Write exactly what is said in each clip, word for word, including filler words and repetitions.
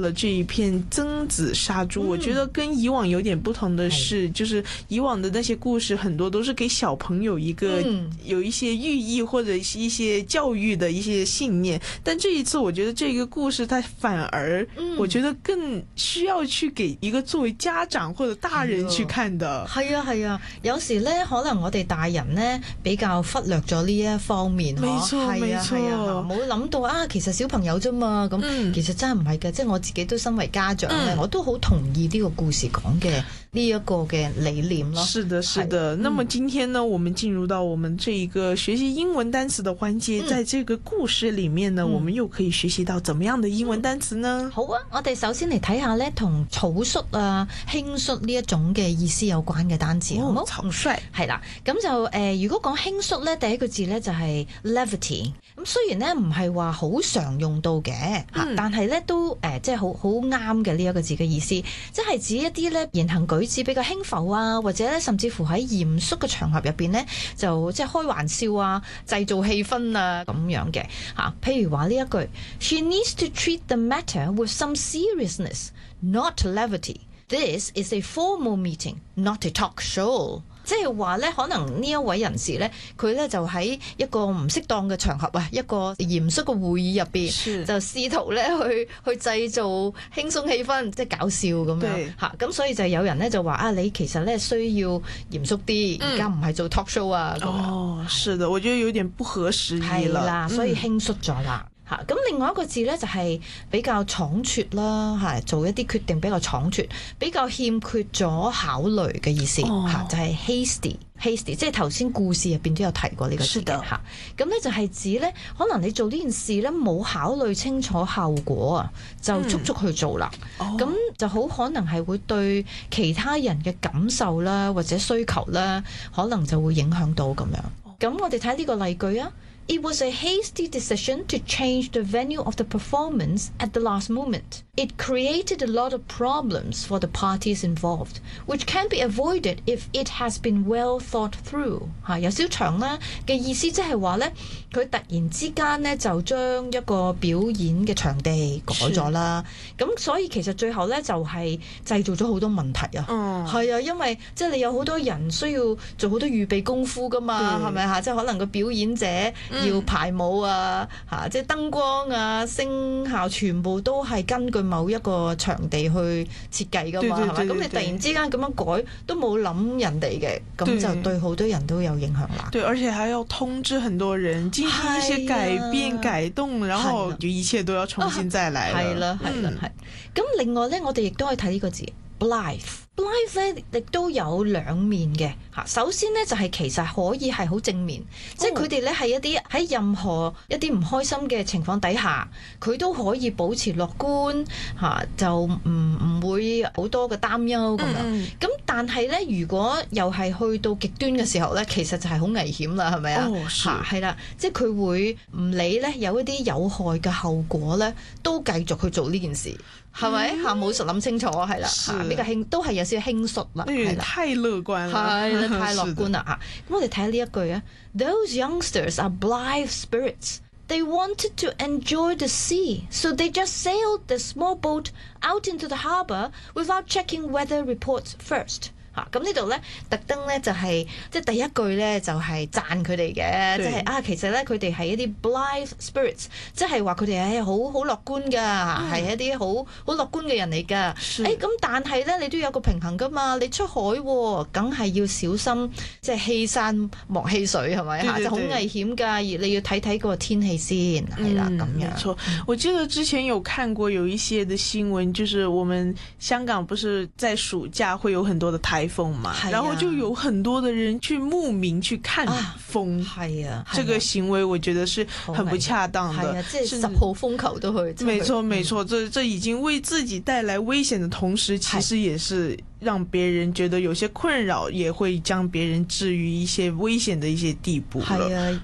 了这一片曾子杀猪、嗯、我觉得跟以往有点不同的是、嗯、就是以往的那些故事很多都是给小朋友一个、嗯、有一些寓意或者是一些教育的一些信念，但这一次我觉得这个故事它反而我觉得更需要去给一个作为家长或者大人去看的。 係啊係啊，有時咧可能我哋大人咧比較忽略咗呢一方面， 沒錯沒錯， 冇諗到啊，其實小朋友啫嘛，咁、嗯、其實真係唔係嘅，即係我自己都身為家長咧、嗯，我都好同意呢個故事講嘅呢一個嘅理念咯。是的是的，那麼今天呢我們進入到我們這一個學習英文單詞的環節、嗯、在這個故事裡面呢、嗯、我們又可以學習到怎麼樣的英文單詞呢、嗯、好啊，我哋首先嚟睇下咧同草率啊輕率呢一種嘅意思有關嘅單詞、哦、好冇？草率係啦，咁就誒、呃、如果講輕率咧第一個字咧就係 levity， 咁雖然咧唔係話好常用到嘅、嗯、但係咧都誒即係好好啱嘅呢一個字嘅意思，即係指一啲咧言行舉止比較輕浮啊，或者咧甚至乎喺嚴肅嘅場合入邊咧就即係開玩笑啊，製造氣氛啊咁樣嘅嚇。譬如話呢一句 She needs to treat the matter with some seriousness, not levity. This is a formal meeting, not a talk show. 即係話咧，可能呢一位人士咧，佢咧就喺一個唔適當嘅場合啊，一個嚴肅嘅會議入邊，就試圖咧去去製造輕鬆氣氛，即係搞笑咁樣嚇。咁所以就有人咧就話啊，你其實咧需要嚴肅啲，而家唔係做 talk show 啊。咁哦，是的，我覺得有點不合時宜啦。係啦，所以輕率咗啦。嚇、嗯，咁另外一個字咧就係比較倉促啦，係做一啲決定比較倉促，比較欠缺咗考慮嘅意思嚇、哦，就係、是、hasty hasty， 即係頭先故事入邊都有提過呢個字嘅嚇。咁咧就係指咧，可能你做呢件事咧冇考慮清楚後果啊，就速速去做啦。咁、嗯、就好可能係會對其他人嘅感受啦，或者需求啦，可能就會影響到咁樣。咁我哋睇呢個例句啊。It was a hasty decision to change the venue of the performance at the last moment. It created a lot of problems for the parties involved, which can be avoided if it has been well thought through. 嚇，有少長啦嘅意思，即係話咧，佢突然之間咧就將一個表演嘅場地改咗啦。咁所以其實最後咧就係製造咗好多問題啊。嗯，係啊，因為即係你有好多人需要做好多預備功夫噶嘛，係咪嚇？即係可能個表演者要排舞啊，嚇，即係燈光啊、聲效全部都係根據某一個場地去設計㗎嘛，係咪？咁你突然之間咁樣改，都冇諗人哋嘅，咁就對好多人都有影響啦。 對，而且還要通知很多人進行一些改變、改動，然後就一切都要重新再來。 係啦，係啦，係。咁另外咧，我哋亦都可以睇呢個字 ，blithe。blithe 咧亦都有兩面嘅嚇，首先咧就係其實可以係好正面，哦、即係佢哋咧係一啲喺任何一啲唔開心嘅情況底下，佢都可以保持樂觀嚇，就唔唔會好多嘅擔憂咁樣。咁、嗯、但係咧，如果又係去到極端嘅時候咧，其實就係好危險啦，係咪啊？嚇係啦，即係佢會唔理咧有一啲有害嘅後果咧，都繼續去做呢件事。係咪嚇？冇實諗清楚係啦，比較輕都係有少少輕率啦，係啦， 太樂觀啦， 係啦，太樂觀啦嚇。咁我哋睇下呢一句啊 ，Those youngsters are blithe spirits. They wanted to enjoy the sea, so they just sailed the small boat out into the harbour without checking weather reports first. 嚇，咁呢度咧特登咧就係即係第一句咧就係讚佢哋嘅，即係啊其實咧佢哋係一啲 blithe spirits， 即係話佢哋係好好樂觀㗎，係、嗯、一啲好好樂觀嘅人嚟㗎。誒咁、欸、但係咧你都有個平衡㗎嘛，你出海喎，梗係要小心，即係欺山莫欺水係咪嚇？就好危險㗎，你要睇睇個天氣先係啦咁樣。沒錯， 我記得之前有看過有一些的新聞，就是我們香港不是在暑假會有很多的台風嘛，啊、然後就有很多的人去慕名去看風，係啊，這個行為我覺得是很不恰當的， 啊，即係十號風球都去， 沒錯沒錯，這這已經為自己帶來危險的同時，其實也是讓別人覺得有些困擾，也會將別人置於一些危險的一些地步了。 係啊，咁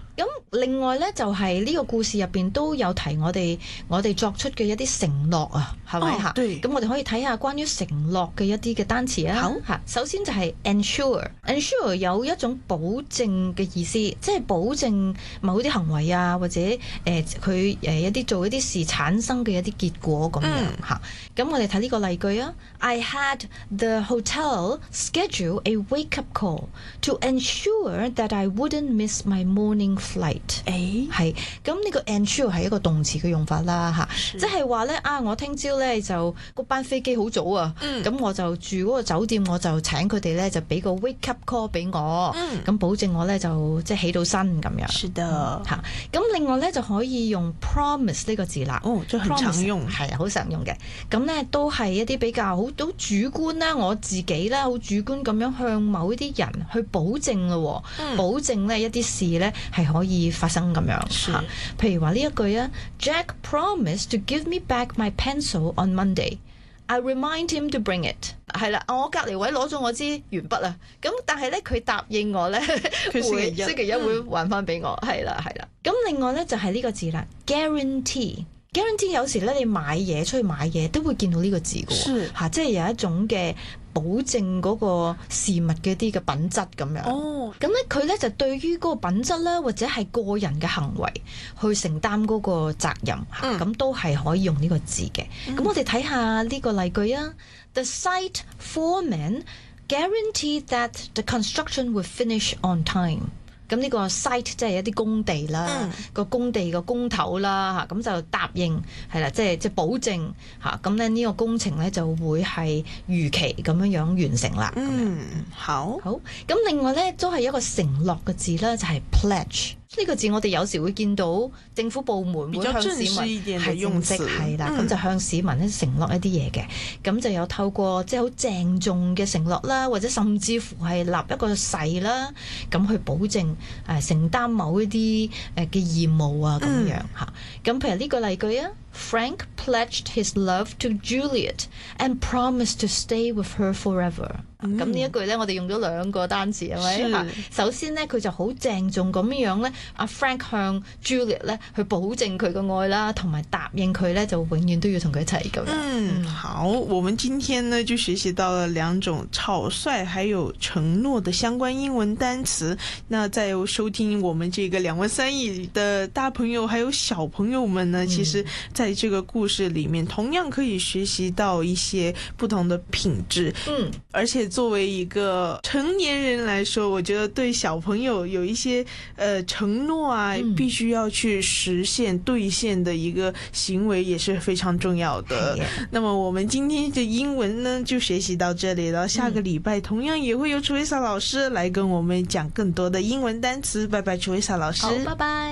另外咧就係、是、呢個故事入邊都有提我哋我哋作出嘅一啲承諾啊，係咪嚇？對。咁我哋可以睇下關於承諾嘅一啲嘅單詞啊。好嚇。首先就係 ensure，ensure 有一種保證嘅意思，即係保證某啲行為啊，或者誒佢誒一啲做一啲事產生嘅一啲結果咁樣嚇。咁、嗯、我哋睇呢個例句啊。I had the hotel schedule a wake-up call to ensure that I wouldn't miss my morning flight。誒係，咁呢個 ensure 係一個動詞嘅用法啦嚇，即係話咧啊，我聽朝咧就嗰班飛機好早啊，咁、嗯、我就住嗰個酒店，我就請佢哋咧就俾個 wake up call 俾我，咁、嗯、保證我咧就即係起到身咁樣。是的嚇，咁、嗯、另外咧就可以用 promise 呢個字啦。哦，即係好常用，係啊，好常用嘅。咁咧都係一啲比較好都主觀啦，我自己啦好主觀咁樣向某一啲人去保證咯、嗯，保證咧一啲事咧係可以發生咁樣嚇，譬如話呢一句啊 ，Jack promised to give me back my pencil on Monday. I remind him to bring it. 係啦，我隔離位攞咗我支鉛筆啊，咁但係咧佢答應我咧會星期一會還翻俾我，係啦係啦。咁另外咧就係、是、呢個字啦 ，guarantee。guarantee 有時咧你買嘢出去買嘢都會見到呢個字嘅喎，嚇，即係有一種嘅保證嗰個事物嘅啲嘅品質咁樣。哦，咁咧佢咧就對於嗰個品質啦，或者係個人嘅行為去承擔嗰個責任嚇，咁、嗯、都係可以用呢個字嘅。咁、嗯、我哋睇下呢個例句啊。The site foreman guaranteed that the construction would finish on time。咁呢個 site 即係一啲工地啦，個、嗯、工地個工頭啦嚇，咁就答應係啦，即係即係保證嚇，咁咧呢個工程咧就會係如期咁樣樣完成啦。嗯，好，好。咁另外咧都係一個承諾嘅字啦，就係、是、pledge。呢、這個字我哋有時會見到政府部門會向市民係用詞係啦，咁、嗯、就向市民咧承諾一啲嘢嘅，咁就有透過即係好鄭重嘅承諾啦，或者甚至乎係立一個誓啦，咁去保證誒、呃、承擔某一啲誒嘅義務啊咁樣嚇。咁、嗯、譬如呢個例句啊 ，Frank pledged his love to Juliet and promised to stay with her forever。咁、嗯、呢一句咧，我哋用咗兩個單詞係咪？首先咧，佢就好鄭重咁樣咧，阿 Frank 向 Juliet 咧去保證佢嘅愛啦，同埋答應佢咧就永遠都要同佢一齊咁樣。嗯， 好，我們今天呢就學習到了兩種草率還有承諾的相關英文單詞。那在收聽我們這個兩文三語的大朋友還有小朋友們呢，其實在這個故事裡面同樣可以學習到一些不同的品質。嗯，而且作為一個成年人來說，我覺得對小朋友有一些呃承諾啊，嗯、必須要去實現兌現的一個行為也是非常重要的。那麼我們今天的英文呢就學習到這裡了，下個禮拜同樣也會有楚維莎老師來跟我們講更多的英文單詞。拜拜，楚維莎老師。好，拜拜。